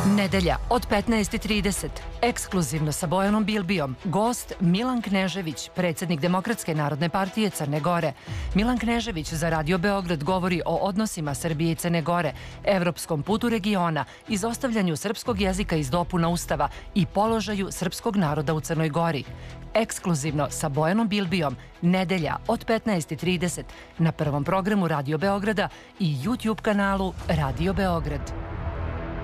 Nedelja od 15:30. Ekskluzivno sa Bojanom Bilbijom. Gost Milan Knežević, predsjednik Demokratske narodne partije Crne Gore. Milan Knežević za Radio Beograd govori o odnosima Srbije i Crne Gore, evropskom putu regiona, izostavljanju srpskog jezika iz dopuna Ustava i položaju srpskog naroda u Crnoj Gori. Ekskluzivno sa Bojanom Bilbijom, nedelja od 15:30 na prvom programu Radio Beograda i YouTube kanalu Radio Beograd.